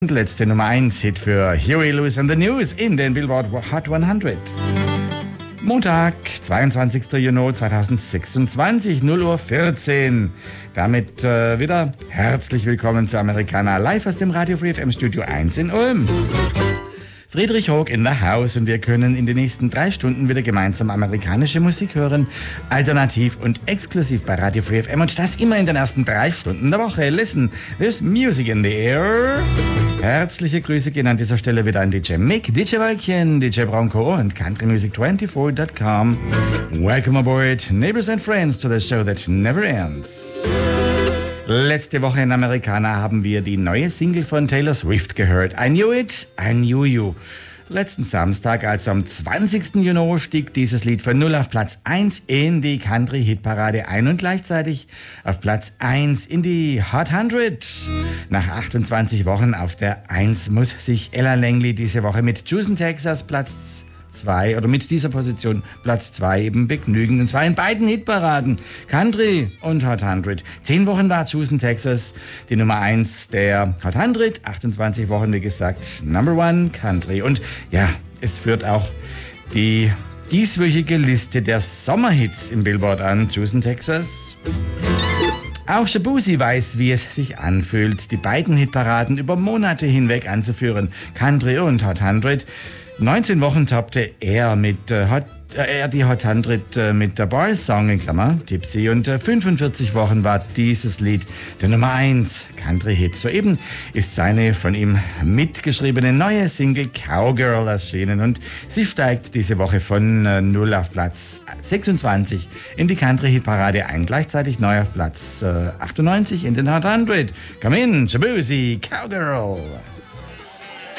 Letzte Nummer 1 Hit für Huey Lewis and the News in den Billboard Hot 100. Montag, 22. Juni 2026, 0:14 Uhr. Damit wieder herzlich willkommen zu Americana live aus dem Radio Free FM Studio 1 in Ulm. Friedrich Hoog in the house und wir können in den nächsten 3 Stunden wieder gemeinsam amerikanische Musik hören, alternativ und exklusiv bei Radio Free FM und das immer in den ersten 3 Stunden der Woche. Listen, there's music in the air. Herzliche Grüße gehen an dieser Stelle wieder an DJ Mick, DJ Waldchen, DJ Bronco und countrymusic24.com. Welcome aboard, neighbors and friends, to the show that never ends. Letzte Woche in Americana haben wir die neue Single von Taylor Swift gehört. I Knew It, I Knew You. Letzten Samstag, also am 20. Juni, stieg dieses Lied von 0 auf Platz 1 in die Country-Hitparade ein und gleichzeitig auf Platz 1 in die Hot 100. Nach 28 Wochen auf der 1 muss sich Ella Langley diese Woche mit Houston, Texas Platz 2 oder mit dieser Position Platz 2 eben begnügen. Und zwar in beiden Hitparaden, Country und Hot 100. 10 Wochen war Houston, Texas die Nummer 1 der Hot 100. 28 Wochen, wie gesagt, Number 1 Country. Und ja, es führt auch die dieswöchige Liste der Sommerhits im Billboard an, Houston, Texas. Auch Shabuzi weiß, wie es sich anfühlt, die beiden Hitparaden über Monate hinweg anzuführen, Country und Hot 100. 19 Wochen toppte er die Hot 100 mit der Boys Song in Klammer, Tipsy, und 45 Wochen war dieses Lied der Nummer 1 Country-Hit. Soeben ist seine von ihm mitgeschriebene neue Single Cowgirl erschienen und sie steigt diese Woche von 0 auf Platz 26 in die Country-Hit-Parade ein, gleichzeitig neu auf Platz 98 in den Hot 100. Come in, Shabuzi, Cowgirl!